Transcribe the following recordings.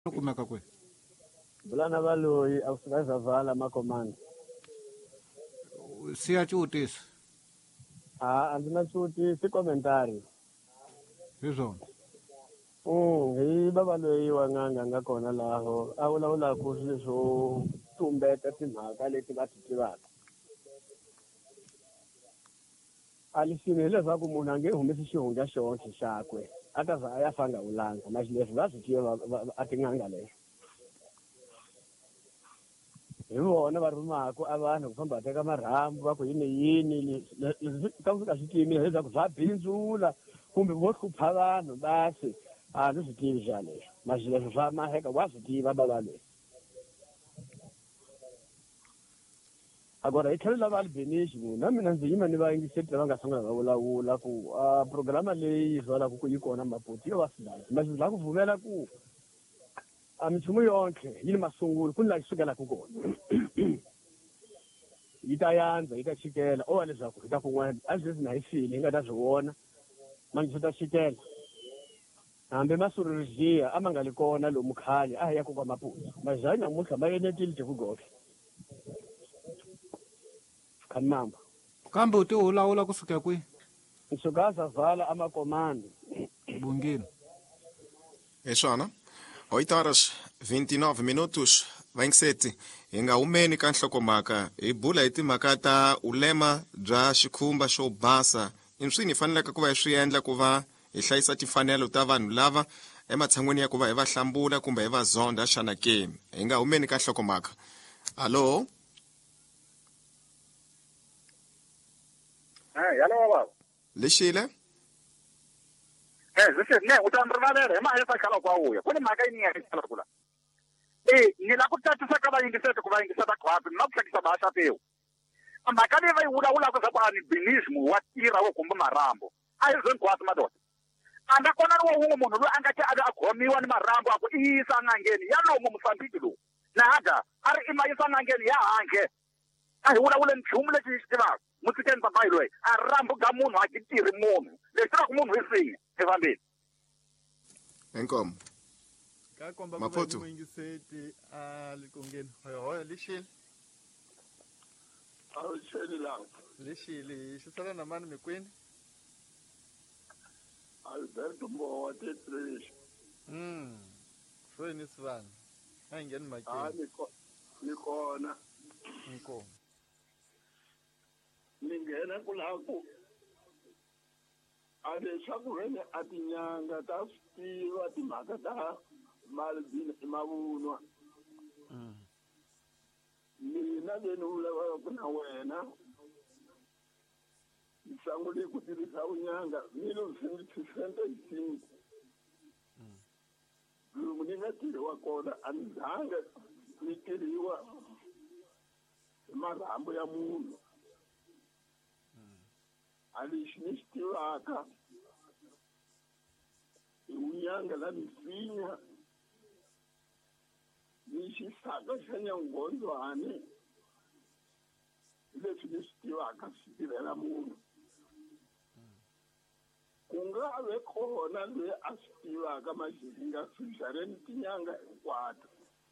kumeka kwe Bulana baloyi akusingazavala amakomando. siyachutisa Andinachuti si commentary. hizona Hi baba loyi wa nganga nga kona laho a vulavula ku swilo swo tumbeta timhaka leti va ti tivaka. A lexilo hileswaku munhu a nge humesi xihundla xoxe xakwe a ta za a ya fanga u landza na leswi va swi tiva a tin'anga leswi. Hi vona va rhumaku a vanhu ku famba va teka marhambu va ku yini leswi ka ku fika swi timile leswaku bya bindzula kumbe vo hlupha vanhu basi a ni swi tivi xa leswi masi leswi swa maheka wa swi tiva baba leswi. Agora hi tlhelo lava albenishi munhu na mina ndzi yima ni va yingiseli lava nga sungula va vulavula ku programa leyi byalaka ku yi kona mapoti yo va silence masi bya ku vhumela ku a minchumu yonke yi ni masungulo ku ni la kusukelaku kona. Yi ta yandza yi ta chikela o leswaku hi ta kun'wana a sweswi na hi file hi nga ta swi vona manje swi ta chikela hambi masururiziya a ma nga li kona lomu khale a hi ya kokwa maputsa mazanyi namuntlha ma enetile tikugoxe khamamba kambe u ti hulawula kusuka kwihi nsuka Zavala amakomando bungile É swona 8:29 minutos vaingiseti hi nga humeni ka nhlokomhaka hi bula hi timhaka ta ulema bya xikhumba xo basa i swini hi faneleke ku va hi swi endla ku va hi hlayisa timfanelo ta vanhu lava ematshan'wini ya ku va hi va hlambula kumbe hi va zonda xana ke hi nga humeni ka nhlokomhaka. Allo Hello baba. lexile Zise ne utamrivalele mahesa khala kwa uya. Kuni mhaka yini ya khala kula. Ni la ku tatisa ka va yingiseta ku va yingiseta khwapi na ku hlekisa ba xa peo. Mhaka leyi va yi vula ku sa ni binismo wa tira wo kumba marambo. A yi zweni khwati madoda. Anda kona ni wun'we munhu loyi a nga ti a khomiwa ni marambo a ku yisa ngangeni ya lomu Mozambique lo. Na hada a ri imayisa ngangeni ya hange. A hi vulavula nchumu lexi xi tivaka. Mutsikeni papai loyi a rambo ga munhu a ki tirhi munhu. Leswi tiraka munhu hi sinya efambeni. enkomo Ka komba Maphoto. ku yingiseti a likongeni hoyo lixile Awusheli la lixile xi sala na mani mikwini Alberto Mbowa Tetrish soyini sivana a hi ngheni makeni ni kona inkomo ni nghena kulaku a leswaku vene a tinyanga ta swi tiva timhaka ta malibini mavunwa mina leni vulavulaka na wena nsangu leyi ku tirhisa vunyanga 1975 lomu ni nga tirhiwa kona a ni zanga ni tirhiwa hi marhambu ya munhu a lexi ni xi tivaka hi vunyanga la misinya ni xisaka xa nyangondzwane leswi ni swi tivaka swi tirhela munhu ku nga ve kona loyi a swi tivaka maxi nga fijareni tinyanga hinkwato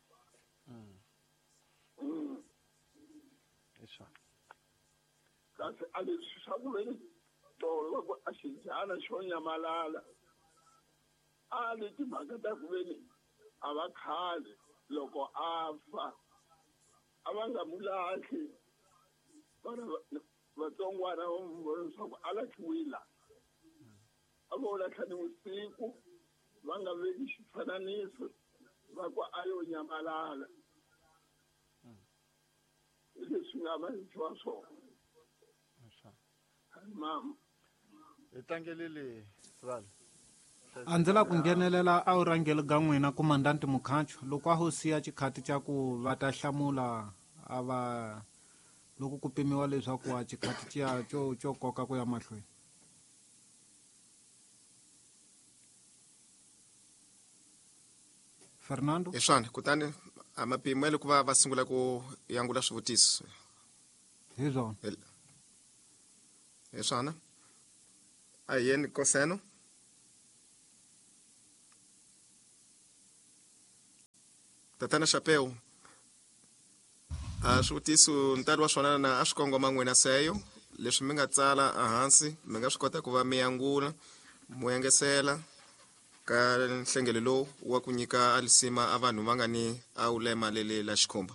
kasi a leswi swa ku veni tolo va ku a xijana xo nyamalala a le timhaka ta ku veni a va khale loko a fa a va nga mu lahli vana vatsongwana va mu vona leswaku a lahliwila a vo lahla ni vusiku va nga veki xifananiso va ku a yo nyamalala hi leswi nga va hisiwa swona mama hi tlangelile sivana a ndzi la ku nghenelela a wu rhangeli ka n'wina komandanti Mukhacho loko a ho siya chikhati cha ku va ta hlamula a va loko ku pimiwa leswaku a chikhati chiya cho koka ku ya mahlweni Fernando hi swona kutani a mapimelo ku va va sungula ku yangula swivutiso hi zwona hi swona a hi yeni Koseno tatana Chapeu a swivutiso ntari wa swona na a swi kongoma n'wina seyo leswi mi nga tsala ehansi mi nga swi kota ku va mi yangula mu yangesela ka nhlengelo lowu wa ku nyika alisima a vanhu va nga ni a ulema lele la xikhumba.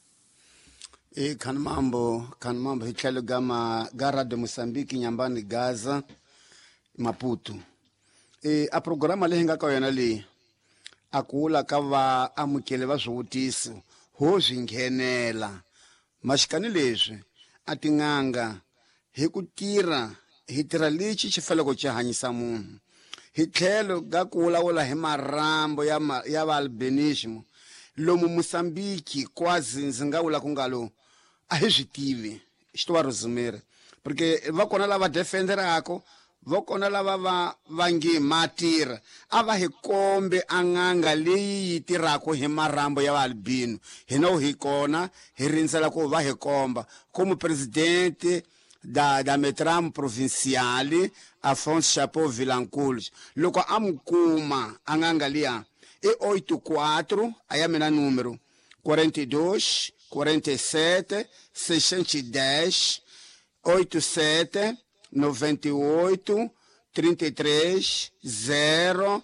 Kanmambo hi tlhelo ga Radio Mozambique Nyambani Gaza Maputo. A programa leyi nga ka yona leyi a kula ka va amukele va swivutiso ho swi nghenela maxikani leswi a tin'anga hi ku tirha hi tirha lexi xifaleko xi hanyisa munhu hi tlhelo ga ku vulavula hi marambo ya va albinismo lomu Mozambique quasi ndzi nga vula ku ngalo a hi swi tivi xi to va resumere porque va kona lava defenderako va kona lava va nge matirha a va hi kombe anganga leyi yi tirhako hi marambo ya albino hina hi kona hi rindzela ku va hi komba como presidente da Metram provinciale Afonso Chapeu Vilanculos loko amukuma anganga liya 84 aya mina número 42 47 610 87 98 33 0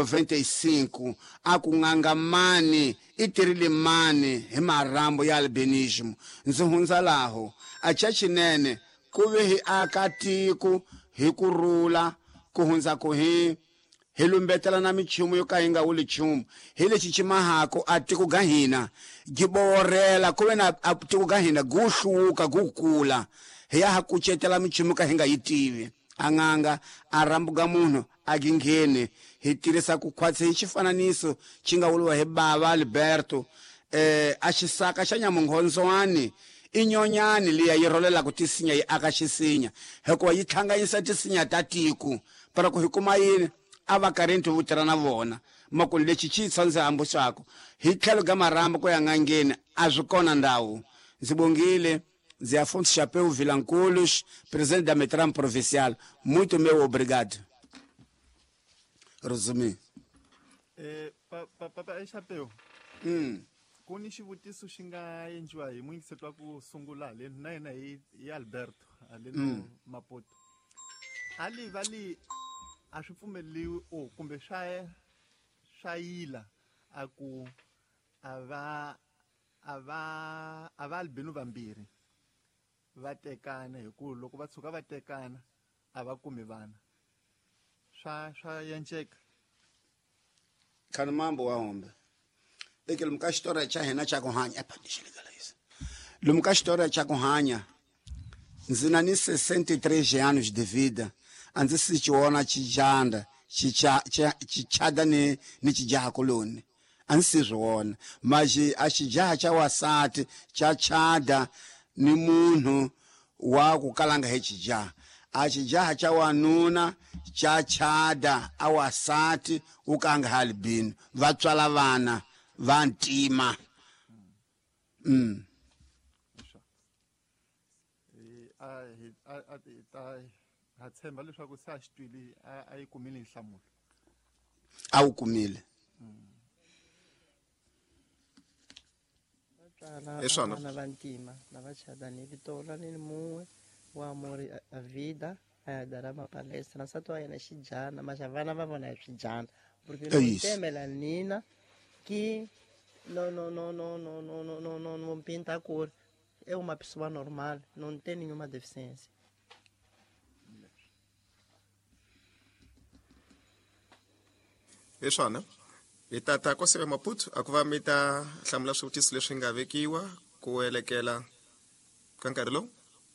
95 akunganga mani itirili mani hi marambo ya albinismo ndzi hundza laho a chachinene kuve hi aka tiko hi kurula ku hundza ku hi lumbetela na michumu yo ka hi nga wuli chumu hi lexi chimahako a tiko ga hina giborela kuve na a tiko ga hina guhluka gukula hi ya hakuchetela michumu ka hi nga yitivi anganga arambuga munhu aginghene hi tirisa ku khwatse hi xifananiso xi nga vuliwa hi baba Alberto a xisaka xa nyamunghondzwani inyonyani liya yi rolela ku tisinya yi aka xisinya hikuva yi tlhanganyisa tisinya ta tiko para ku hi kuma yini a va karenti vutira na vona maku lexi xi ndzi hambuswako hi tlhelo ga marambo ku ya ngangeni a swi kona ndhawu ndzi bongile Zé Afonso Chapeu Vilanculos, presidente da Metram Provincial. Muito meu obrigado. Resumir. Papa Chapeu. Ku ni xivutiso xi nga endliwa hi muingisetwa ku sungula haleni na yena hi Alberto haleni Maputo. Ali vali a swi pfumeleliwi kumbe swa yila a ku a va albino vambirhi va tekana hi ku loko va tshuka va tekana a va kumi vana swa yancheka Khani mambo wa hombe eke lomu ka xitori xa hina xa ku hanya lomu ka xitori xa ku hanya ndzi na ni 63 anos de vida a ndzi si xiwona xijanda xichada ni xijaha koloni a ndzi si swi vona maji a xijaha xa wasati xa chada ni munhu wa ku kalanga hi xijaha a xijaha xa wanuna xa chada a wasati u kanga halibini va tswala vana va ntima ha tshemba leswaku se a xi twile a yi kumile nhlamulo a wu kumile vana vantima lava chadani vitola ni mun'we wa amori a vida a ya dala mapalestra na nsati wa yena xijana maxa vana va vona hi swijana porque no temela nina que não pinta a cor é uma pessoa normal não tem nenhuma deficiência. Hi swona hi tata ko Sebe Maputo a ku va mi ta hlamula swivutiso leswi nga vekiwa ku elekela ka nkarhi lowu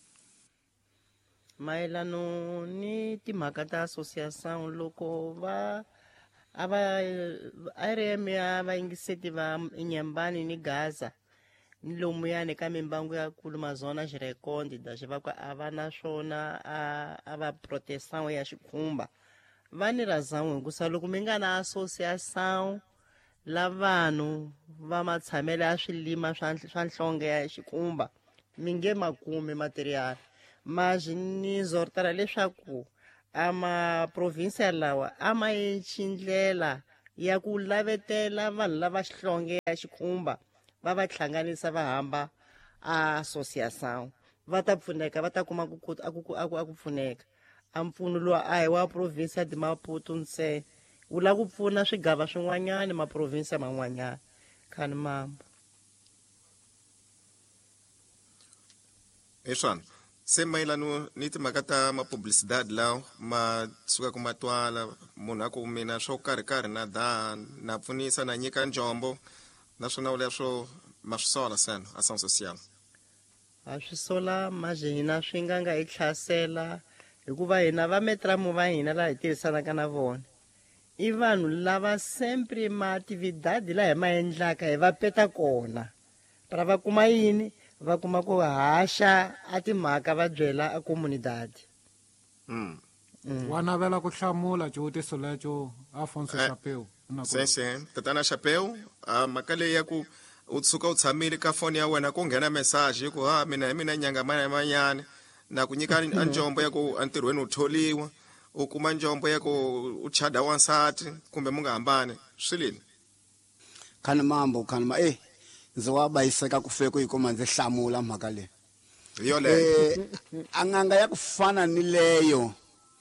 mayelano ni timhaka ta associação loko ARM ya vaingiseti va Nyambani ni Gaza ni lomuyani ka mimbangu ya kuluma zona xirekondi da xivakwa a va na swona a va proteção ya xikhumba va ni razan'we hikusa loko mi nga na associação la vanhu va matshamelo ya swilima swa nhlonge ya xikhumba mi nge makumi material maji ni zortara leswaku ama provincia lawa ama yechindlela ya ku lavetela vanhu lava xihlonge ya xikhumba va va hlanganisa va hamba a associação va ta pfuneka va ta kuma ku pfuneka a mpfuno lowu a hi wa province de Maputo ntsena wu lava ku pfuna swigava swin'wanyana maprovinsi man'wanyana khani mambo. Eswana se mayelano ni timhaka ta mapublicidade lawa ma suka ku matwala munhu a ku mina swo karhi na daha na pfunisa na nyika njombo naswona leswo ma swi sola sena ação social A swi sola maje hina swi nga hi tlhasela hikuva hina va metramu va hina laha hi tirhisanaka na vona i vanhu lava sempre maatividade laha hi ma endlaka hi va peta kona para va kuma yini va kuma ku haxa a timhaka va byela a comunidade. Wa navela ku hlamula xivutiso lecho Afonso Chapeu. Sense tatana Chapeu mhaka leyi ya ku u tshuka u tshamile ka foni ya wena ku nghena message ku mina nyanga manyana na ku nyika njombo ya ku antirhweni u tholiwa u kuma njombo ya ku u chada wansati kumbe mu nga hambane swilini khani mambo ndzi wa bayiseka ku feka yikoma ndzi hlamula mhaka leyi yole anganga ya ku fana ni leyo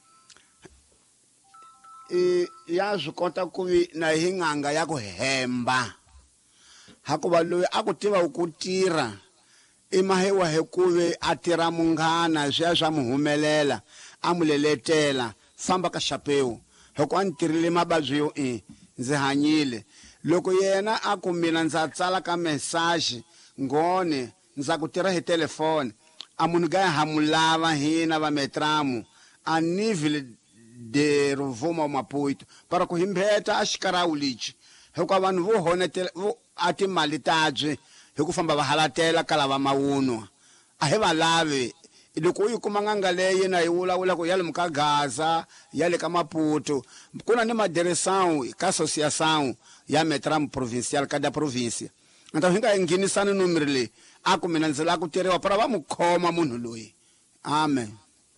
ya swi kota ku vi na hi nganga ya ku hemba hakuva loyi a ku tiva ku tirha i mahewa hekuve a tirha munghana swiya swa muhumelela a muleletela famba ka Chapeu hikuva a ni tirhile mababyi yo ndzi hanyile loko yena a ku mina ndza tsala ka message ngone ndza ku tirha hi telefoni a munhu ga hamulava hina va metramu a nível de Rovuma Maputo para ku himbeta a xikarawu lexi hikuva vanhu vo honetela a timali tabye hi ku famba va halatela ka lava mawunwa a hi va lavi loko u yi kuma nganga leyi na yi vulavula ku ya le muka Gaza ya le ka Maputo ku na ni madireção ka associação ya metram provincial ka da província nta hi nga nghenisani numero leyi a ku mina ndzi la ku teriwa para va mu khoma munhu loyi amen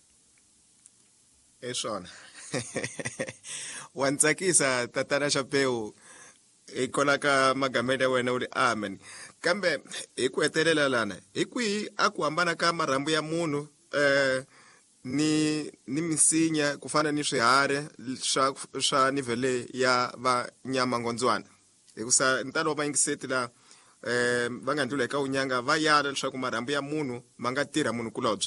eswona wa ntsakisa tatana Chapeu ikona ka magamede wena uri amen kambe hi ku hetelela lana hi kwihi a ku hambana ka marhambu ya munhu ni misinya ku fana ni swiharhi swa nivele ya va nyama ngondzwana hikusa ntalo va yingiseti la va nga ndlula eka unyanga va yala leswaku marhambu ya munhu ma nga tirha munhu kulobye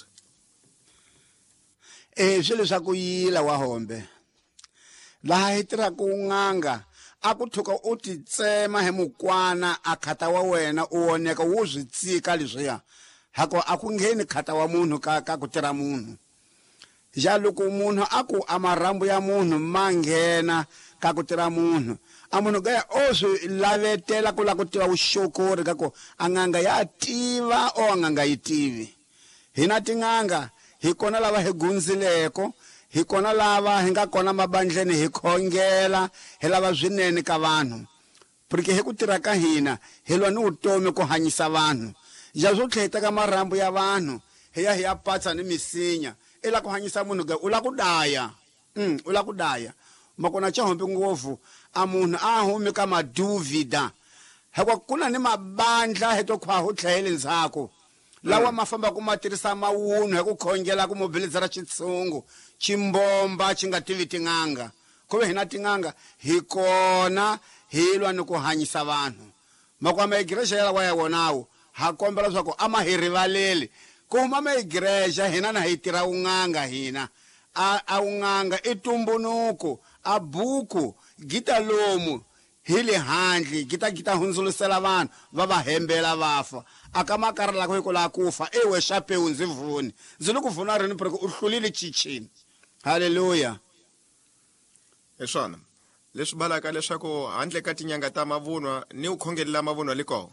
swilo swa ku yila wa hombe laha hi tirhaka un'anga a ku thuka u ti tsema hi mukwana a khata wa wena u woneka wu swi tsika leswiya hako a ku ngheni khata wa munhu ka ku tirha munhu ja loko munhu a ku a marhambu ya munhu ma nghena ka ku tirha munhu a munhu ga o swi lavetela ku la ku tiva vuxokori ka ku a nganga ya tiva o a nganga yi tivi hina tinganga hi kona lava hi gundzileko hi kona lava hi nga kona mabandleni hi khongela hi lava swinene ka vanhu porque hi ku tirha ka hina hi lwa ni vutomi ku hanyisa vanhu ja swo tlheta ka marhambu ya vanhu hi ya patsa ni misinya i la ku hanyisa munhu ga u la ku daya u la ku daya makona chahombe ngopfu a munhu a humi ka maduvida hikuva ku na ni mabandla hi to khwa ho tlhele ndzhaku lawa ma famba ku ma tirhisa mawunhu hi ku khongela ku mobiliza ra xitshungu chimbomba xi nga tivi tinganga ku ve hina tinganga hi kona hi lwa ni ku hanyisa vanhu makwa maigreja ya wa ya wonawo ha kombela swa ku ama hi rivaleli ku huma maigreja hina na hi tirha un'anga hina a un'anga i tumbunuko a buku gita lomu hi le handle gita hundzulusela vanhu va va hembela vafa aka makarela ku la kufa ewe Chapeu ndzi vuni ndzi lu ku vuna rini porque u hlulile chichini haleluya eswona leswi balaka leswaku handle ka tinyanga ta mavunwa ni u khongelela mavunwa liko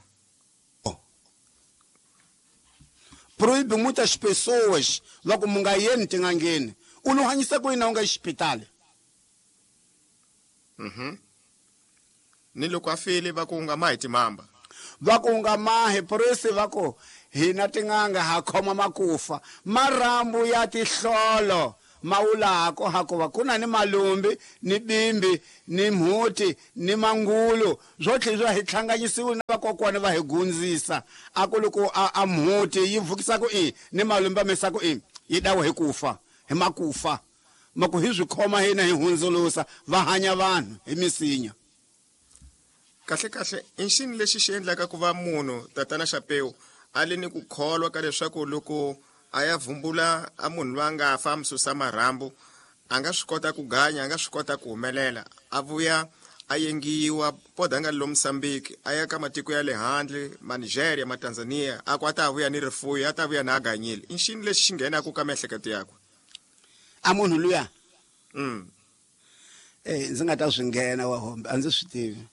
proíbe muitas pessoas va ku munga yeni tingangeni u lu hanyisa ku ina u nga xipitali ni loko a file va ku nga mahi timamba va ku nga mahi porisi va ku hina tinganga ha khoma makufa marhambu ya tihlolo mawulako hakuva kuna ni malumbi ni bimbi ni mhuti ni mangulo zotlhe izwo hi tlhanganyisiwe na vakokwana va hi gundzisa a ku loko a mhuti yi vukisako ni malumbi a mesako yi dawo hi kufa hi makufa maku hi swi khoma hina hi hundzulusa va hanya vanhu hi misinya. kahle i nxini lexi xi endlaka ku va munhu tatana Xapeu a le ni ku kholwa ka leswaku loko a ya vumbula a munhu loyi a nga fa mususa marhambu a nga swi kota ku ganya a nga swi kota ku humelela a vuya a yengiwa podanga lo Mozambique a ya ka matiko ya le handle Nigeria Tanzania a ku a ta vuya ni rifuyo a ta vuya na a ganyile i nxini lexi xi nghenaka ka miehleketo yakwe A munhu luya ndzi nga ta swi nghena wa hombe a ndzi swi tivi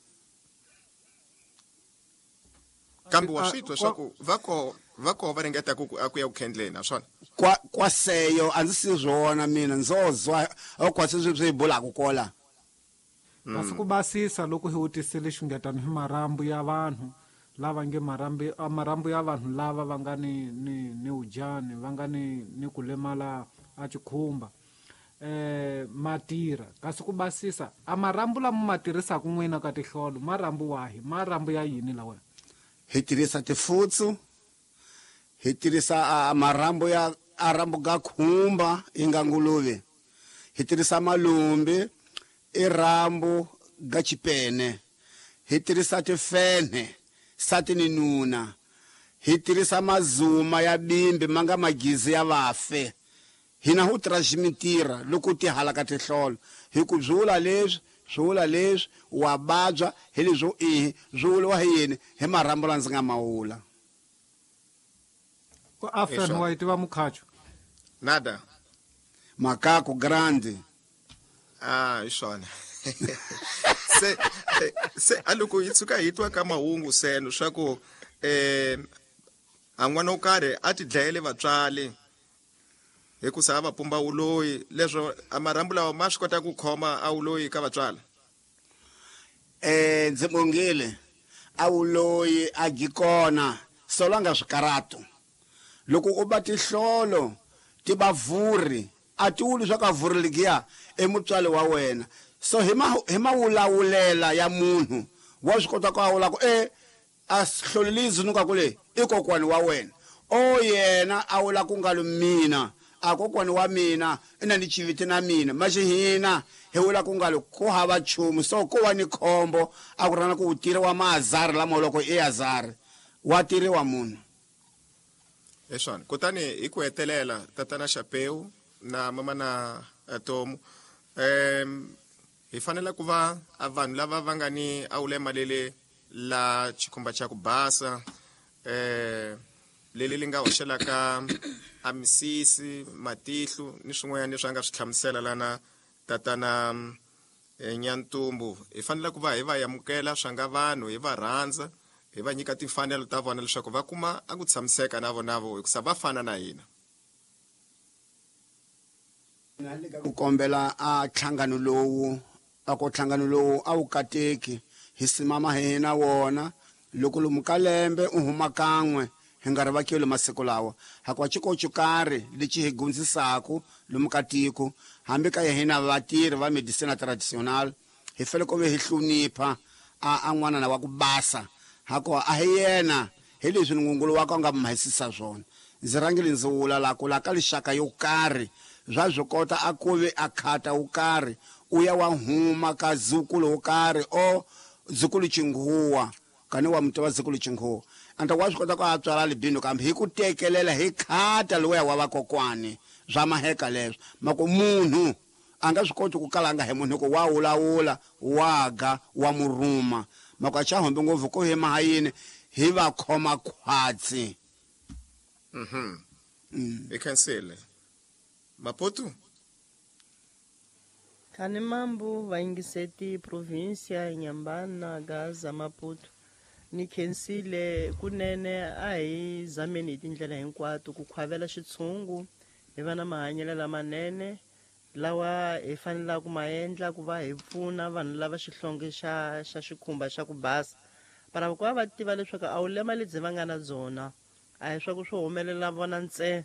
kambe wa swi twa swa ku vako va ringeta ku ya ku khendleni naswona kwa seyo a ndzi si zwona mina ndzozwa kwasi swi bulaku kola kasi ku basisa loko hi wutisile xingetano hi marhambu ya vanhu lava nge marhambu ya vanhu lava va nga ni ujani va nga ni ku lemala a chikhumba matirha kasi ku basisa a marhambu lama ma tirhisaka n'wina ka tihlolo marhambu wahi marhambu ya yini lawa hi tirhisa tifutsu hi tirhisa marhambu ya arambu ga khumba inga nguluve hi tirhisa malumbi i rambu ga chipene hi tirhisa tifene sati ni nuna hi tirhisa mazuma ya bimbi manga magizi ya vafe hina hu transmitira loko ti halaka tihlolo hi ku bzula leswi wa babya hi leswo bzula hi yini hi marhambu la ndzi nga mawula ko afan wa itiva mukhacho nada makaku grande hi swona se aloko yi tshuka hi twa ka mahungu seno swa ku a n'wana wo karhi a ti dlayele vatswali hi ku sa va pumba uloyi leswo a marhambu lawa ma swi kota ku khoma a uloyi ka vatswali ndzi bongile a uloyi a gikona solanga swikarato loko u ba tihlolo ti bavuri a ti wuli swa ka vuri ligiya emutswali wa wena so hi mawulawulela ya munhu wa swi kota ku awula ku a hlolelizi nuka kule i kokwani wa wena o yena awula ku nga mina a kokwani wa mina ina ni chiviti na mina mashi hina hi wula ku nga ku hava chumu so ko wa ni khombo a ku rana ku utira wa maazari lama loko i azari wa tiri wa munhu swona kutani hi ku hetelela tatana Xapeu na mama na Tomu hi fanele ku va vanhu lava va nga ni awulema lele la chikhumba cha ku basa leli li nga hoxelaka a misisi matihlu ni swin'wanyana leswi a nga swi hlamusela lana tatana Nyantumbu hi fanele ku va hi va yamukela swa nga vanhu hi va rhandza hi va nyika timfanelo ta vona leswaku va kuma a ku tshamiseka na vonavo hikusa va fana na hina ku kombela a nhlangano lowu a wu kateki hi simama hina wona loko lomu ka lembe u huma kan'we hi nga ri vakile masiku lawa hakuva chikocho karhi lexi hi gundzisaku lomu ka tiko hambi ka hina vatirhi va medicina traditional hi fele ku ve hi hlonipha a n'wana na wa ku basa hakuva a hi yena hi leswi nungungulu wako a nga mahisisa swona ndzi rangile ndzi wula la ku la ka lixaka yo karhi zwa byi kota a kuve a khata wo karhi u ya wa huma ka zukulu wo karhi o zukulu chinguwa kani wa mutiva zukulu chinguwa anta wa swi kota ku a tswala libindu kambe hi ku tekelela hi khata loya wa vakokwani bya maheka leswo mako munhu a nga swi koti ku kalanga hi munhu ku wa wulawula waga wa muruma mako a cha hombe ngopfu ko hi mahayini hi va khoma khwatsi ikhansele Maputo khani mambu vaingiseti provincia Inhambane na Gaza Maputo ni khensile kunene a hi zameni hi tindlela hinkwato ku khwavela xitshungu hi va na mahanyelo lamanene lawa hi fanelaka ku ma endla ku va hi pfuna vanhu lava xihlonge xa xikhumba xa ku basa para ku va va tiva leswaku a wu lema lebyi va nga na byona a hi swa ku swo humelela vona ntsena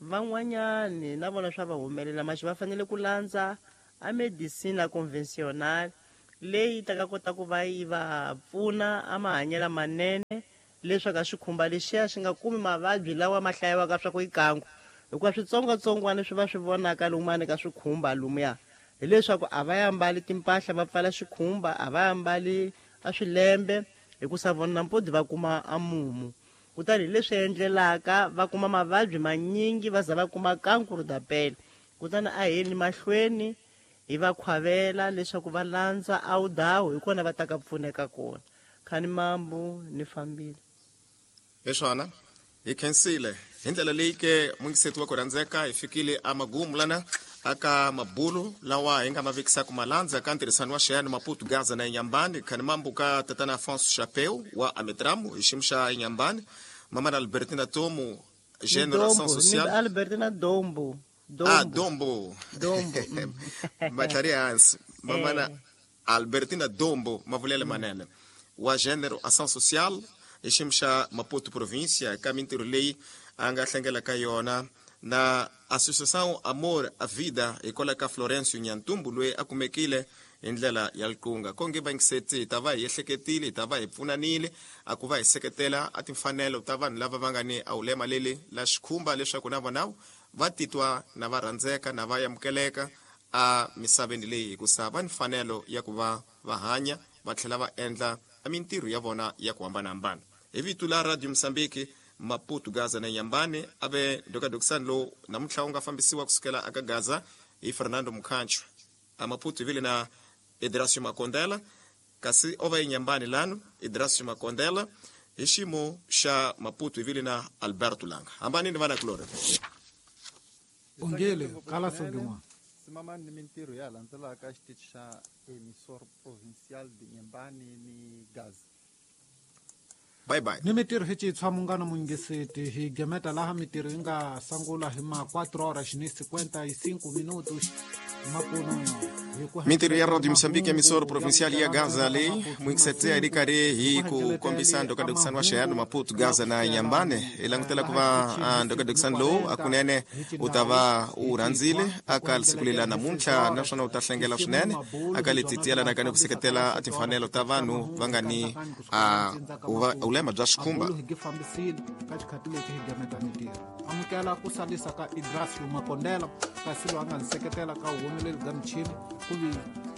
van'wanyani na vona swa va humelela maxi va fanele ku landza a medicina conventional leyi ta ka kota ku va yi va pfuna a mahanyela manene leswaku a swikhumba lexiya xi nga kumi mavabyi lawa ma hlayiwaka swa ku ikangu hikuva switsongwatsongwana swi va swi vonaka lomuani ka swikhumba lomuya hileswaku a va ya mbali timpahla va pfala xikhumba a va ya mbali a swilembe hikusa vona nampundzu va kuma a mumu kutani hi leswi endlelaka va kuma mavabyi manyingi va za va kuma kankuru dapele kutani a heli mahlweni hi va khwavela leswaku va landza a wu dawu hi kona va ta ka pfuneka kona khani mambo ni fambile hi swona hi khensile hi ndlela leyi ke mungiseti wa ku rhandzeka hi fikile a magumu lana aka mabulu lawa hi nga ma vekisaka malandza ka ntirhisano wa xiyani Maputo Gaza na Inyambani khani mambo ka tatana Afonso Chapeu wa Ametramu hi xiyimo xa Inyambani mamana Albertina Tomu Generação Social Albertina Dombo Dombo matlhari hansi mamana Albertina Dombo mavulele manene wa Generação Social hi xiyimo xa Maputo província ka mintirho leyi a nga hlengela ka yona na Associação Amor a Vida ikola ka Florencio Nyantumbu loyi a kumekile hi ndlela ya liqunga konge vangiseti hi ta va hi ehleketile hi ta va hi pfunanile a ku va hi seketela a timfanelo ta vanhu lava va nga ni awulema leli la xikhumba leswaku na vonavu va titwa na va rhandzeka na va amukeleka a misaveni leyi hikusa va ni mfanelo ya ku va va hanya va tlhela va endla a mintirho ya vona ya ku hambanahambana hi vito la Radio Msambiki Maputo Gaza na Inyambane ave Dr. lo namuntlha u nga fambisiwa kusukela aka Gaza hi Fernando Mkhancho a Maputo vile na Edrasio Makondela kasi ova Inyambane lano Edrasio Makondela hi xiyimo xa Maputo vile na Alberto Langa hambani ni vana Klore ongele kala sogimwa simama ni mintirho ya landzelaka xitichi xa emissor provincial de Inyambane ni Gaza bye bye ni mitirho hi citshwa mungana mungiseti hi gemeta laha mitirho yi nga sangula hi ma 4 horas ni 55 minutos mapuno mintirho ya Radio Msambiki emissor provincial ya Gaza leyi mungiseti a ri karhi hi ku kombisa Dr. wa xiyani Maputo Gaza na Inyambane hi langutela ku va Dr. lo akunene u ta va u rhandzile aka siku leri namuntlha naswona u ta hlengela swinene aka letitiyela nakani ku seketela timfanelo ta vanhu va nga ni ulema bya xikhumba hi fambisile ka xikhati lexi hi gemeta mitirho amukela ku salisa ka Edrasio Makondela kasi lo a nga ni seketela ka huvoneleri bya michini ku vi